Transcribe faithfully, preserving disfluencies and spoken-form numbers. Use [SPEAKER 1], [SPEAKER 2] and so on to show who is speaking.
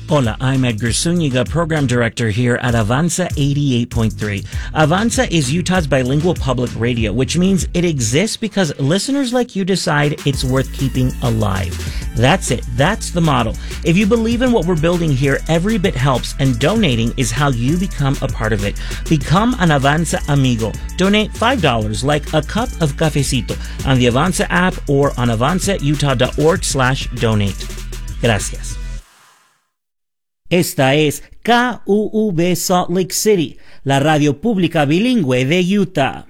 [SPEAKER 1] Hola, I'm Edgar Zuniga, Program Director here at Avanza eighty-eight point three. Avanza is Utah's bilingual public radio, which means it exists because listeners like you decide it's worth keeping alive. That's it. That's the model. If you believe in what we're building here, every bit helps, and donating is how you become a part of it. Become an Avanza amigo. Donate five dollars, like a cup of cafecito, on the Avanza app or on avanzautah.org slash donate. Gracias. Esta es K U V Salt Lake City, la radio pública bilingüe de Utah.